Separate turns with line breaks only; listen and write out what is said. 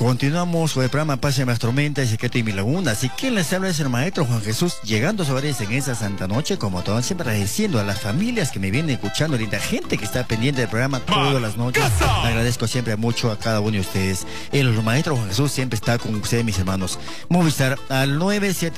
Continuamos con el programa Paz en las Tormentas, Secreto y Mi Laguna. Así que les habla es el maestro Juan Jesús, llegando a sus hogares en esta santa noche, como todos, siempre agradeciendo a las familias que me vienen escuchando, linda gente que está pendiente del programa todas las noches. Agradezco siempre mucho a cada uno de ustedes. El maestro Juan Jesús siempre está con ustedes, mis hermanos. Movistar al 97